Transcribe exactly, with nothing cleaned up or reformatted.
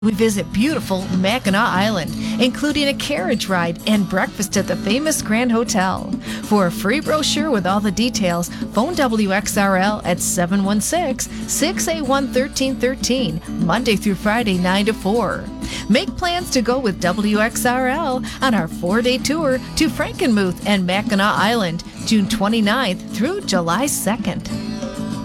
We visit beautiful Mackinac Island, including a carriage ride and breakfast at the famous Grand Hotel. For a free brochure with all the details, phone W X R L at seven one six, six eight one, one three one three, Monday through Friday, nine to four. Make plans to go with W X R L on our four-day tour to Frankenmuth and Mackinac Island, June twenty-ninth through July second.